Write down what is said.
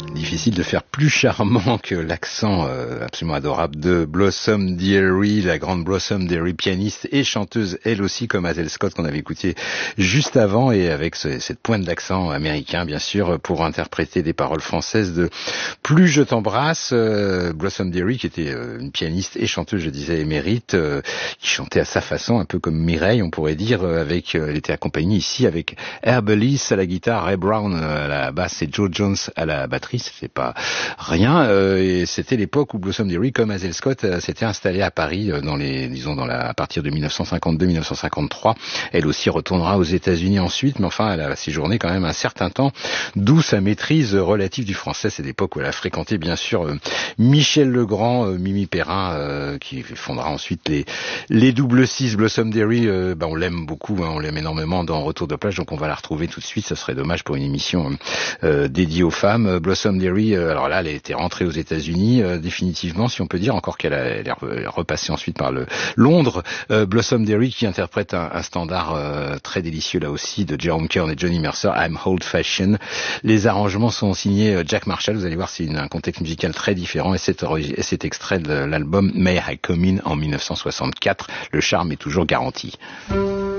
difficile de faire plus charmant que l'accent absolument adorable de Blossom Dearie, la grande Blossom Dearie, pianiste et chanteuse, elle aussi comme Hazel Scott qu'on avait écouté juste avant, et avec cette pointe d'accent américain bien sûr pour interpréter des paroles françaises de Plus je t'embrasse. Blossom Dearie qui était une pianiste et chanteuse, je disais, émérite, qui chantait à sa façon, un peu comme Mireille on pourrait dire, elle était accompagnée ici avec Herb Ellis à la guitare, Ray Brown à la basse et Joe Jones à la batterie, c'est pas rien, et c'était l'époque où Blossom Dearie, comme Hazel Scott, s'était installée à Paris à partir de 1952-1953. Elle aussi retournera aux États-Unis ensuite, mais enfin elle a séjourné quand même un certain temps, d'où sa maîtrise relative du français. C'est l'époque où elle a fréquenté bien sûr Michel Legrand, Mimi Perrin, qui fondera ensuite les double six. Blossom Dearie, on l'aime beaucoup, on l'aime énormément dans Retour de plage, donc on va la retrouver tout de suite. Ça serait dommage pour une émission dédiée aux femmes. Blossom Dearie, alors là, elle était rentrée aux États-Unis définitivement, si on peut dire, encore qu'elle est repassée ensuite par Londres. Blossom Dearie qui interprète un standard très délicieux là aussi de Jerome Kern et Johnny Mercer, I'm Old Fashioned. Les arrangements sont signés Jack Marshall. Vous allez voir, c'est un contexte musical très différent, et cet extrait de l'album May I Come In en 1964. Le charme est toujours garanti.